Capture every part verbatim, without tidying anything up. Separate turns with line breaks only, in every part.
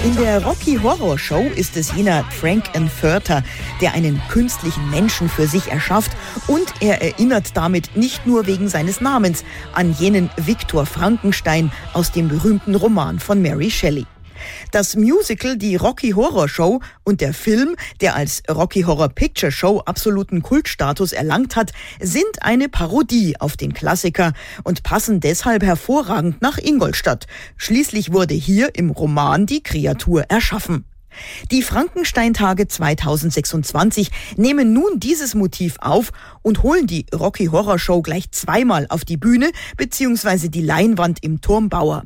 In der Rocky Horror Show ist es jener Frank-N-Furter, der einen künstlichen Menschen für sich erschafft, und er erinnert damit nicht nur wegen seines Namens an jenen Viktor Frankenstein aus dem berühmten Roman von Mary Shelley. Das Musical, die Rocky Horror Show, und der Film, der als Rocky Horror Picture Show absoluten Kultstatus erlangt hat, sind eine Parodie auf den Klassiker und passen deshalb hervorragend nach Ingolstadt. Schließlich wurde hier im Roman die Kreatur erschaffen. Die Frankenstein-Tage zweitausendsechsundzwanzig nehmen nun dieses Motiv auf und holen die Rocky Horror Show gleich zweimal auf die Bühne bzw. die Leinwand im Turmbauer.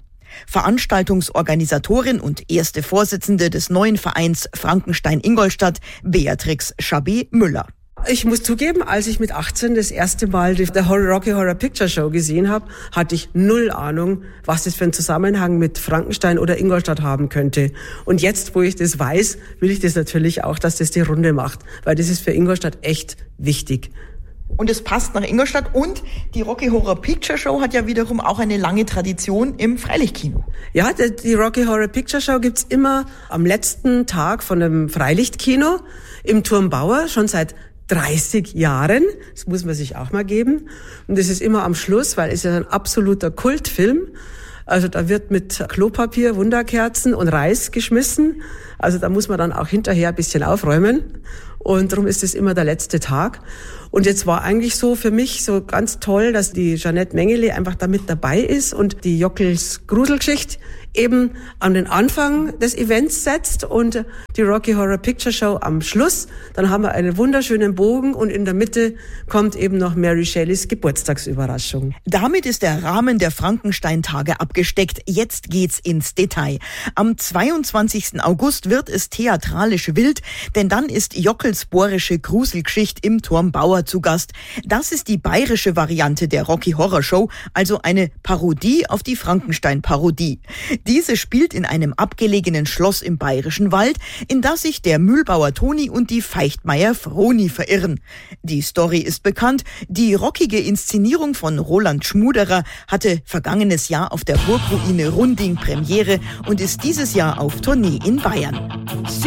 Veranstaltungsorganisatorin und erste Vorsitzende des neuen Vereins Frankenstein Ingolstadt, Beatrix Schabé-Müller.
Ich muss zugeben, als ich mit achtzehn das erste Mal die Rocky Horror Picture Show gesehen habe, hatte ich null Ahnung, was das für einen Zusammenhang mit Frankenstein oder Ingolstadt haben könnte. Und jetzt, wo ich das weiß, will ich das natürlich auch, dass das die Runde macht, weil das ist für Ingolstadt echt wichtig.
Und es passt nach Ingolstadt, und die Rocky Horror Picture Show hat ja wiederum auch eine lange Tradition im Freilichtkino.
Ja, die Rocky Horror Picture Show gibt's immer am letzten Tag von einem Freilichtkino im Turmbauer, schon seit dreißig Jahren. Das muss man sich auch mal geben. Und das ist immer am Schluss, weil es ist ein absoluter Kultfilm. Also da wird mit Klopapier, Wunderkerzen und Reis geschmissen. Also da muss man dann auch hinterher ein bisschen aufräumen. Und darum ist es immer der letzte Tag. Und jetzt war eigentlich so für mich so ganz toll, dass die Jeanette Mengele einfach da mit dabei ist und die Jockels Gruselgeschichte eben an den Anfang des Events setzt und die Rocky Horror Picture Show am Schluss. Dann haben wir einen wunderschönen Bogen und in der Mitte kommt eben noch Mary Shelleys Geburtstagsüberraschung.
Damit ist der Rahmen der Frankenstein-Tage abgesteckt. Jetzt geht's ins Detail. Am zweiundzwanzigsten August wird es theatralisch wild, denn dann ist Jockels bohrische Gruselgeschichte im Turmbauer zu Gast. Das ist die bayerische Variante der Rocky Horror Show, also eine Parodie auf die Frankenstein-Parodie. Diese spielt in einem abgelegenen Schloss im Bayerischen Wald, in das sich der Mühlbauer Toni und die Feichtmeier Froni verirren. Die Story ist bekannt. Die rockige Inszenierung von Roland Schmuderer hatte vergangenes Jahr auf der Burgruine Runding Premiere und ist dieses Jahr auf Tournee in Bayern.